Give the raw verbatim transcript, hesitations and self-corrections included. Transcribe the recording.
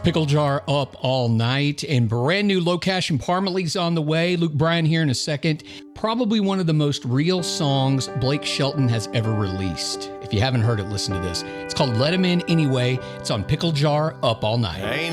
Pickle Jar Up All Night, and brand new Locash and Parmalee's on the way. Luke Bryan here in a second. Probably one of the most real songs Blake Shelton has ever released. If you haven't heard it, listen to this. It's called Let 'Em In Anyway. It's on Pickle Jar Up All Night. Ain't